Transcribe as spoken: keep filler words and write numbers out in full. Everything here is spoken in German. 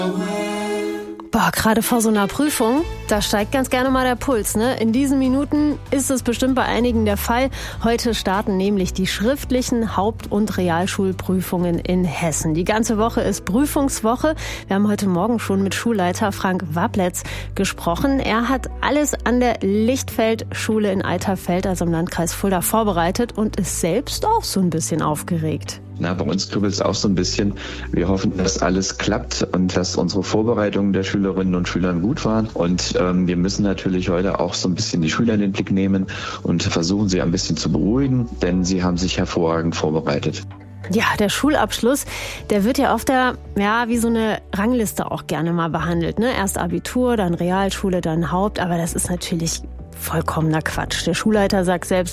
Boah, gerade vor so einer Prüfung, da steigt ganz gerne mal der Puls, ne? In diesen Minuten ist es bestimmt bei einigen der Fall. Heute starten nämlich die schriftlichen Haupt- und Realschulprüfungen in Hessen. Die ganze Woche ist Prüfungswoche. Wir haben heute Morgen schon mit Schulleiter Frank Wabletz gesprochen. Er hat alles an der Lichtfeld-Schule in Eiterfeld, also im Landkreis Fulda, vorbereitet und ist selbst auch so ein bisschen aufgeregt. Na, bei uns kribbelt es auch so ein bisschen. Wir hoffen, dass alles klappt und dass unsere Vorbereitungen der Schülerinnen und Schüler gut waren. Und ähm, wir müssen natürlich heute auch so ein bisschen die Schüler in den Blick nehmen und versuchen, sie ein bisschen zu beruhigen, denn sie haben sich hervorragend vorbereitet. Ja, der Schulabschluss, der wird ja auf der, ja, wie so eine Rangliste auch gerne mal behandelt, ne? Erst Abitur, dann Realschule, dann Haupt, aber das ist natürlich vollkommener Quatsch. Der Schulleiter sagt selbst,